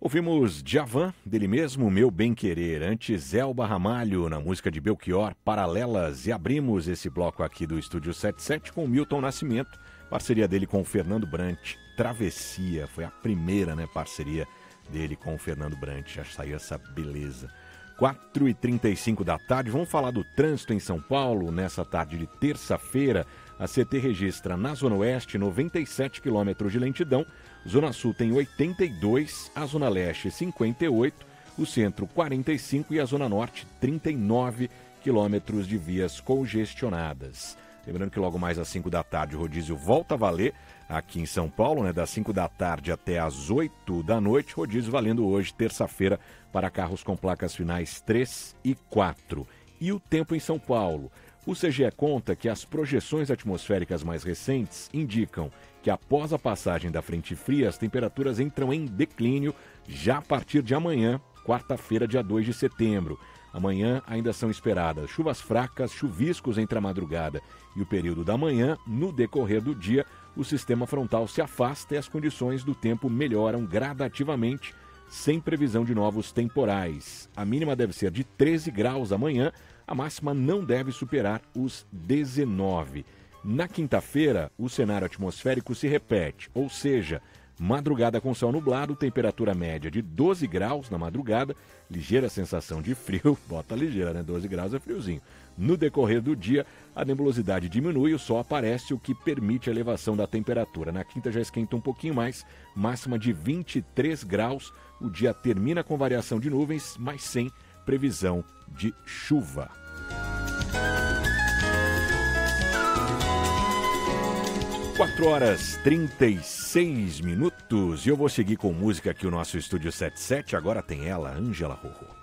Ouvimos Djavan, dele mesmo, Meu Bem Querer. Antes, Elba Ramalho, na música de Belchior, Paralelas. E abrimos esse bloco aqui do Estúdio 77 com o Milton Nascimento, parceria dele com o Fernando Brant. Travessia, foi a primeira, parceria dele com o Fernando Brant. Já saiu essa beleza. 4h35 da tarde, vamos falar do trânsito em São Paulo. Nessa tarde de terça-feira, a CT registra na Zona Oeste 97 quilômetros de lentidão, Zona Sul tem 82, a Zona Leste 58, o Centro 45 e a Zona Norte 39 quilômetros de vias congestionadas. Lembrando que logo mais às 5 da tarde o rodízio volta a valer aqui em São Paulo, das 5 da tarde até às 8 da noite, rodízio valendo hoje, terça-feira, para carros com placas finais 3 e 4. E o tempo em São Paulo? O CGE conta que as projeções atmosféricas mais recentes indicam que após a passagem da frente fria, as temperaturas entram em declínio já a partir de amanhã, quarta-feira, dia 2 de setembro. Amanhã ainda são esperadas chuvas fracas, chuviscos entre a madrugada e o período da manhã. No decorrer do dia, o sistema frontal se afasta e as condições do tempo melhoram gradativamente, sem previsão de novos temporais. A mínima deve ser de 13 graus amanhã, a máxima não deve superar os 19. Na quinta-feira, o cenário atmosférico se repete, ou seja, madrugada com céu nublado, temperatura média de 12 graus na madrugada, ligeira sensação de frio, bota ligeira, 12 graus é friozinho. No decorrer do dia, a nebulosidade diminui e o sol aparece, o que permite a elevação da temperatura. Na quinta já esquenta um pouquinho mais, máxima de 23 graus. O dia termina com variação de nuvens, mas sem previsão de chuva. Quatro horas 36 minutos e eu vou seguir com música aqui o nosso Estúdio 77. Agora tem ela, Ângela Rorô.